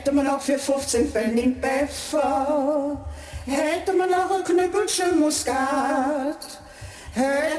Hätte man auch für 15 Pfennig Pfeffer, hätte man auch ein Knüppelchen Muskat,